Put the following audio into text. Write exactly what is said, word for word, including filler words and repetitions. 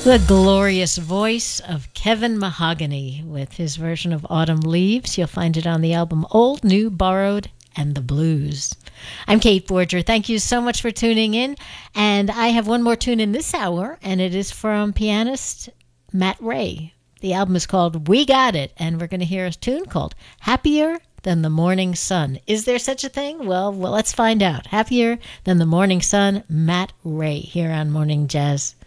The glorious voice of Kevin Mahogany with his version of Autumn Leaves. You'll find it on the album Old, New, Borrowed, and the Blues. I'm Kate Borger. Thank you so much for tuning in. And I have one more tune in this hour, and it is from pianist Matt Ray. The album is called We Got It, and we're going to hear a tune called Happier Than the Morning Sun. Is there such a thing? Well, well, let's find out. Happier Than the Morning Sun, Matt Ray, here on Morning Jazz.